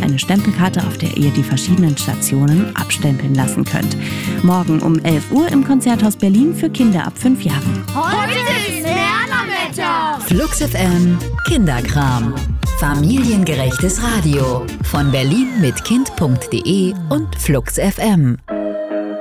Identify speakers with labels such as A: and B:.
A: eine Stempelkarte, auf der ihr die verschiedenen Stationen abstempeln lassen könnt. Morgen um 11 Uhr im Konzerthaus Berlin für Kinder ab 5 Jahren.
B: Heute ist Lernerwetter!
C: Flux FM Kinderkram. Familiengerechtes Radio von Berlin mit Kind.de und Flux FM.